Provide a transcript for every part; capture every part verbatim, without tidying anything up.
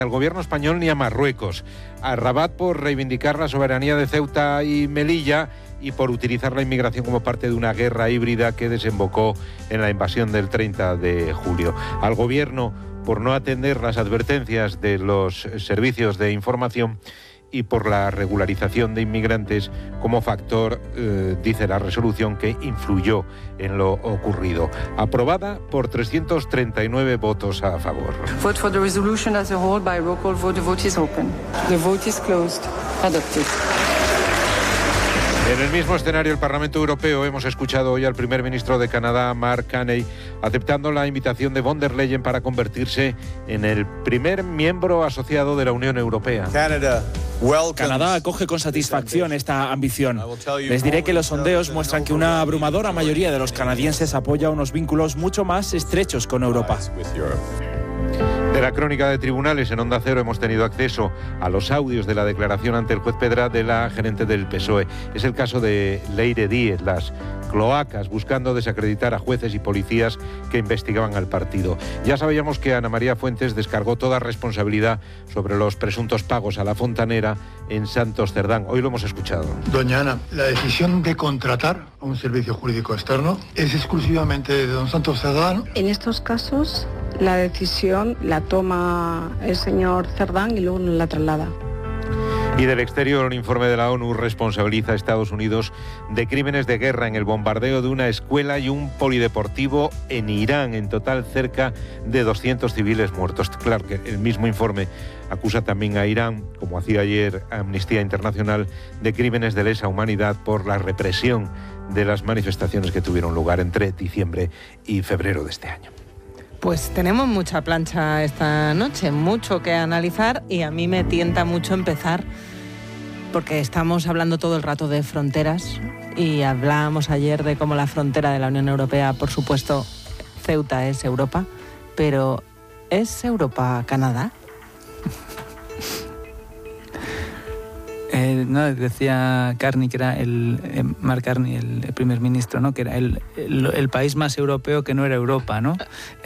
al gobierno español ni a Marruecos. A Rabat por reivindicar la soberanía de Ceuta y Melilla y por utilizar la inmigración como parte de una guerra híbrida que desembocó en la invasión del treinta de julio. Al gobierno por no atender las advertencias de los servicios de información y por la regularización de inmigrantes como factor, eh, dice la resolución, que influyó en lo ocurrido. Aprobada por trescientos treinta y nueve votos a favor. Vote for the resolution as a whole by roll call vote. The vote is open. The vote is closed. Adopted. En el mismo escenario, el Parlamento Europeo, hemos escuchado hoy al primer ministro de Canadá, Mark Carney, aceptando la invitación de von der Leyen para convertirse en el primer miembro asociado de la Unión Europea. Canadá. Canadá acoge con satisfacción esta ambición. Les diré que los sondeos muestran que una abrumadora mayoría de los canadienses apoya unos vínculos mucho más estrechos con Europa. De la crónica de tribunales en Onda Cero hemos tenido acceso a los audios de la declaración ante el juez Pedra de la gerente del P S O E. Es el caso de Leire Díez, las cloacas, buscando desacreditar a jueces y policías que investigaban al partido. Ya sabíamos que Ana María Fuentes descargó toda responsabilidad sobre los presuntos pagos a la fontanera en Santos Cerdán. Hoy lo hemos escuchado. Doña Ana, la decisión de contratar a un servicio jurídico externo es exclusivamente de don Santos Cerdán. En estos casos, la decisión la toma el señor Cerdán y luego nos la traslada. Y del exterior, un informe de la ONU responsabiliza a Estados Unidos de crímenes de guerra en el bombardeo de una escuela y un polideportivo en Irán. En total, cerca de doscientos civiles muertos. Claro que el mismo informe acusa también a Irán, como hacía ayer Amnistía Internacional, de crímenes de lesa humanidad por la represión de las manifestaciones que tuvieron lugar entre diciembre y febrero de este año. Pues tenemos mucha plancha esta noche, mucho que analizar, y a mí me tienta mucho empezar porque estamos hablando todo el rato de fronteras y hablábamos ayer de cómo la frontera de la Unión Europea, por supuesto, Ceuta es Europa, pero ¿es Europa Canadá? Eh, no, decía Carney, que era el eh, Mark Carney, el, el primer ministro, ¿no? Que era el, el, el país más europeo que no era Europa, ¿no?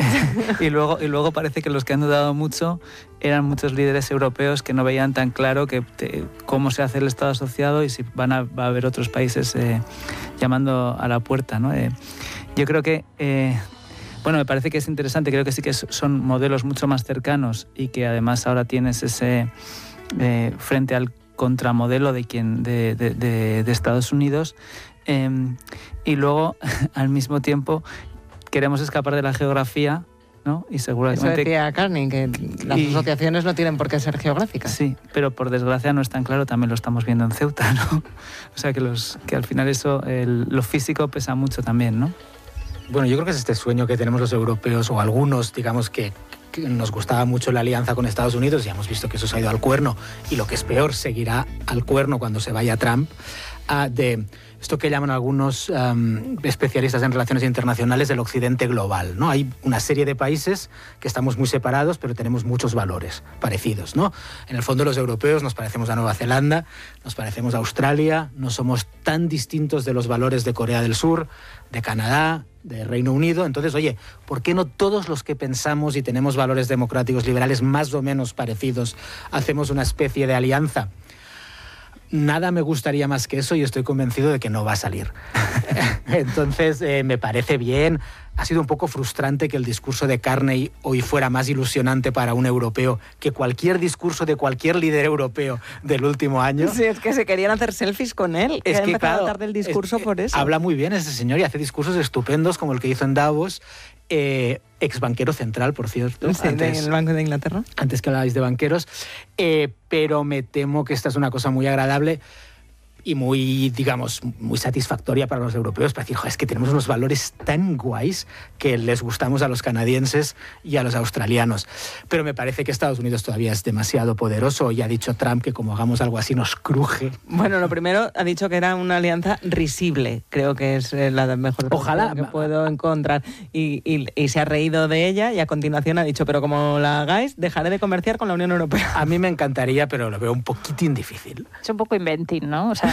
y luego y luego parece que los que han dudado mucho eran muchos líderes europeos que no veían tan claro que te, cómo se hace el Estado asociado y si van a, va a haber otros países eh, llamando a la puerta, ¿no? Eh, yo creo que eh, bueno, me parece que es interesante, creo que sí que son modelos mucho más cercanos y que además ahora tienes ese eh, frente al contramodelo de quien de, de, de, de Estados Unidos, eh, y luego al mismo tiempo queremos escapar de la geografía, ¿no? Y seguramente eso decía Carney, que las y, asociaciones no tienen por qué ser geográficas. Sí, pero por desgracia no es tan claro, también lo estamos viendo en Ceuta, ¿no? O sea que los que al final eso, el, lo físico pesa mucho también, ¿no? Bueno, yo creo que es este sueño que tenemos los europeos, o algunos, digamos, que nos gustaba mucho la alianza con Estados Unidos, ya hemos visto que eso se ha ido al cuerno, y lo que es peor, seguirá al cuerno cuando se vaya Trump, uh, de esto que llaman algunos um, especialistas en relaciones internacionales del occidente global, ¿no? Hay una serie de países que estamos muy separados, pero tenemos muchos valores parecidos, ¿no? En el fondo los europeos nos parecemos a Nueva Zelanda, nos parecemos a Australia, no somos tan distintos de los valores de Corea del Sur, de Canadá, de Reino Unido. Entonces, oye, ¿por qué no todos los que pensamos y tenemos valores democráticos liberales más o menos parecidos hacemos una especie de alianza? Nada me gustaría más que eso y estoy convencido de que no va a salir. Entonces, eh, me parece bien. Ha sido un poco frustrante que el discurso de Carney hoy fuera más ilusionante para un europeo que cualquier discurso de cualquier líder europeo del último año. Sí, es que se querían hacer selfies con él. Es que, que claro, tarde el discurso por eso. Habla muy bien ese señor y hace discursos estupendos como el que hizo en Davos. Eh, ex banquero central, por cierto. Sí, antes, del Banco de Inglaterra. Antes que habláis de banqueros. Eh, pero me temo que esta es una cosa muy agradable y muy, digamos, muy satisfactoria para los europeos, para decir, joder, es que tenemos unos valores tan guays que les gustamos a los canadienses y a los australianos. Pero me parece que Estados Unidos todavía es demasiado poderoso y ha dicho Trump que como hagamos algo así nos cruje. Bueno, lo primero ha dicho que era una alianza risible, creo que es la mejor Ojalá que puedo encontrar, y, y, y se ha reído de ella y a continuación ha dicho, pero como la hagáis, dejaré de comerciar con la Unión Europea. A mí me encantaría, pero lo veo un poquitín difícil. Es un poco inventing, ¿no? O sea,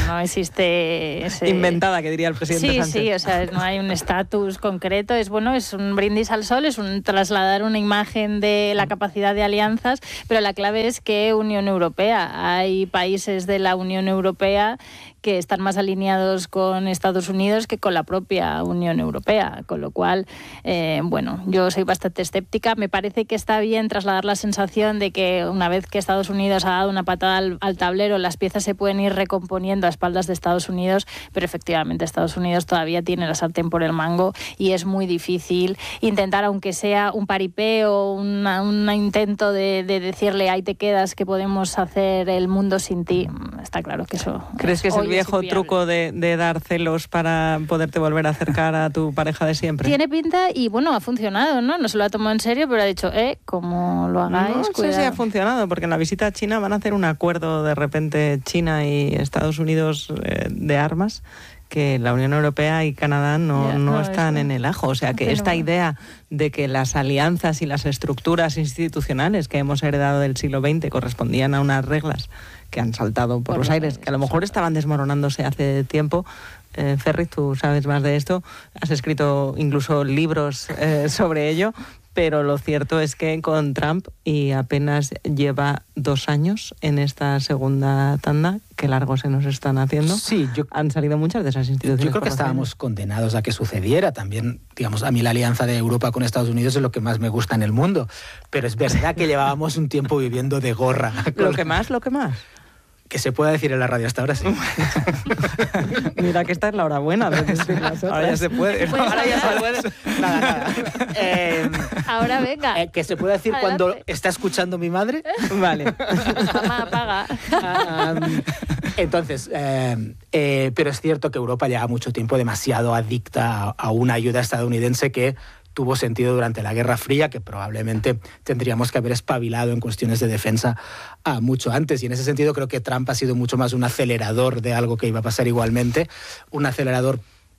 no existe... Ese... Inventada, que diría el presidente sí, Sánchez. Sí, sí, o sea, no hay un estatus concreto, es bueno, es un brindis al sol, es un trasladar una imagen de la capacidad de alianzas, pero la clave es que Unión Europea, hay países de la Unión Europea que están más alineados con Estados Unidos que con la propia Unión Europea, con lo cual, eh, bueno, yo soy bastante escéptica. Me parece que está bien trasladar la sensación de que una vez que Estados Unidos ha dado una patada al, al tablero, las piezas se pueden ir recomponiendo a espaldas de Estados Unidos, pero efectivamente Estados Unidos todavía tiene la sartén por el mango y es muy difícil intentar, aunque sea un paripé o una, un intento de, de decirle ahí te quedas, que podemos hacer el mundo sin ti. Está claro que eso... ¿Crees que es el viejo truco de, de dar celos para poderte volver a acercar a tu pareja de siempre? Tiene pinta y bueno, ha funcionado, ¿no? No se lo ha tomado en serio, pero ha dicho, eh, como lo hagáis, no sé cuidado. si ha funcionado, porque en la visita a China van a hacer un acuerdo de repente China y Estados Unidos eh, de armas, que la Unión Europea y Canadá no, ya, no, no están eso. en el ajo. O sea, que Pero... esta idea de que las alianzas y las estructuras institucionales que hemos heredado del siglo veinte correspondían a unas reglas que han saltado por, por los aires, que a lo mejor estaban desmoronándose hace tiempo. Eh, Ferri, tú sabes más de esto, has escrito incluso libros eh, sobre ello, pero lo cierto es que con Trump, y apenas lleva dos años en esta segunda tanda, que largo se nos están haciendo, sí, yo, han salido muchas de esas instituciones. Yo creo que estábamos condenados a que sucediera. También, digamos, a mí la alianza de Europa con Estados Unidos es lo que más me gusta en el mundo, pero es verdad que llevábamos un tiempo viviendo de gorra. Lo que más, lo que más. Que se pueda decir en la radio hasta ahora, sí. Mira que esta es la hora buena de decir las otras. Ahora ya se puede. Pues Ahora ya se puede. Nada, nada. Eh, Ahora venga. Eh, que se puede decir Adelante. Cuando está escuchando mi madre. Vale. Mamá, apaga. Um, entonces, eh, eh, pero es cierto que Europa lleva mucho tiempo demasiado adicta a, a una ayuda estadounidense que tuvo sentido durante la Guerra Fría, que probablemente tendríamos que haber espabilado en cuestiones de defensa a mucho antes. Y en ese sentido creo que Trump ha sido mucho más un acelerador de algo que iba a pasar igualmente, un acelerador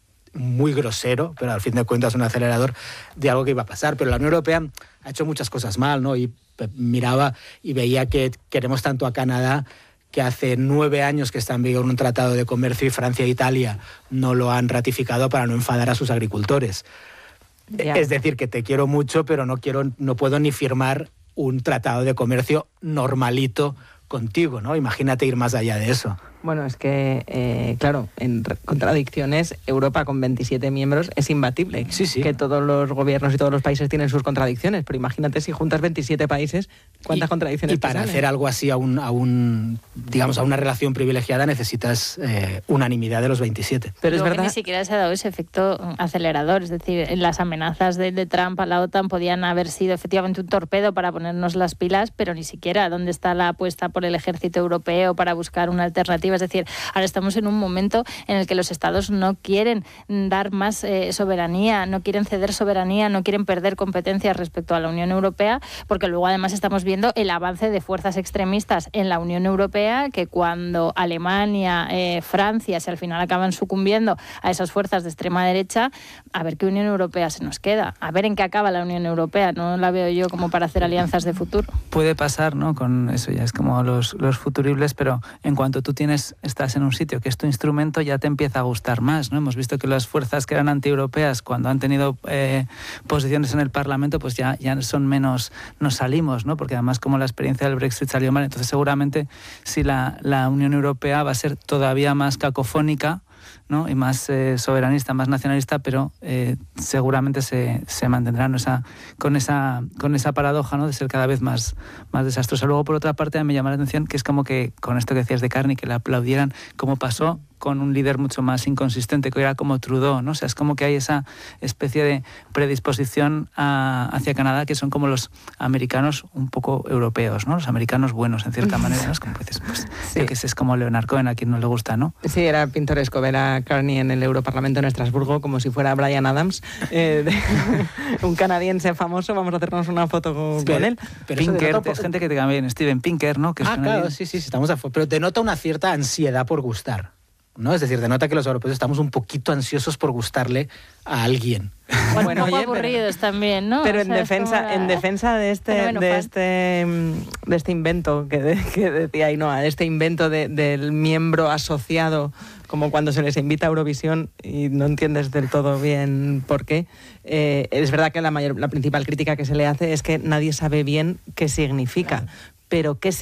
muy grosero, pero al fin de cuentas un acelerador de algo que iba a pasar. Pero la Unión Europea ha hecho muchas cosas mal, ¿no? Y miraba y veía que queremos tanto a Canadá, que hace nueve años que está en vigor un tratado de comercio y Francia e Italia no lo han ratificado para no enfadar a sus agricultores. Yeah. Es decir, que te quiero mucho, pero no quiero, no puedo ni firmar un tratado de comercio normalito contigo, ¿no? Imagínate ir más allá de eso. Bueno, es que, eh, claro, en contradicciones, Europa con veintisiete miembros es imbatible. Sí, sí. Que todos los gobiernos y todos los países tienen sus contradicciones, pero imagínate si juntas veintisiete países, ¿cuántas y, contradicciones Y para salen? hacer algo así a un, a un, digamos, a una relación privilegiada necesitas eh, unanimidad de los veintisiete. Pero es Luego verdad. Que ni siquiera se ha dado ese efecto acelerador, es decir, las amenazas de, de Trump a la OTAN podían haber sido efectivamente un torpedo para ponernos las pilas, pero ni siquiera dónde está la apuesta por el ejército europeo para buscar una alternativa. Es decir, ahora estamos en un momento en el que los estados no quieren dar más eh, soberanía, no quieren ceder soberanía, no quieren perder competencias respecto a la Unión Europea, porque luego además estamos viendo el avance de fuerzas extremistas en la Unión Europea, que cuando Alemania, eh, Francia, si al final acaban sucumbiendo a esas fuerzas de extrema derecha, a ver qué Unión Europea se nos queda, a ver en qué acaba la Unión Europea. No la veo yo como para hacer alianzas de futuro. Puede pasar, ¿no? Con eso ya es como los, los futuribles, pero en cuanto tú tienes estás en un sitio que es tu instrumento, ya te empieza a gustar más, ¿no? Hemos visto que las fuerzas que eran antieuropeas, cuando han tenido eh, posiciones en el Parlamento, pues ya, ya son menos, nos salimos, ¿no? Porque además como la experiencia del Brexit salió mal, entonces seguramente si la, la Unión Europea va a ser todavía más cacofónica, ¿no? Y más eh, soberanista, más nacionalista, pero eh, seguramente se, se mantendrá, ¿no? esa, con, esa, con esa paradoja, ¿no? De ser cada vez más, más desastrosa. Luego, por otra parte, me llama la atención que es como que, con esto que decías de Carney, que la aplaudieran, como pasó con un líder mucho más inconsistente, que era como Trudeau, ¿no? O sea, es como que hay esa especie de predisposición a, hacia Canadá, que son como los americanos un poco europeos, ¿no? Los americanos buenos, en cierta manera, ¿no? Es como que dices, pues, sí. Yo que sé, es como Leonard Cohen, a quien no le gusta, ¿no? Sí, era pintoresco ver a Carney en el Europarlamento en Estrasburgo, como si fuera Bryan Adams, eh, de, un canadiense famoso. Vamos a hacernos una foto con, sí, con él. Pero Pinker, es gente que te cambia bien, Steven Pinker, ¿no? Que ah, es claro, sí, sí, estamos a... Pero denota una cierta ansiedad por gustar. ¿no? Es decir, denota que los europeos estamos un poquito ansiosos por gustarle a alguien. Bueno, Bueno, un poco oye, pero- aburridos también, ¿no? Pero O en sea, es defensa, como la- en defensa de este, fenómeno de fan. este, mm, de este invento que, de- que decía Ainhoa, este invento de- del miembro asociado, como cuando se les invita a Eurovisión y no entiendes del todo bien por qué. Eh, es verdad que la mayor, la principal crítica que se le hace es que nadie sabe bien qué significa. Pero qué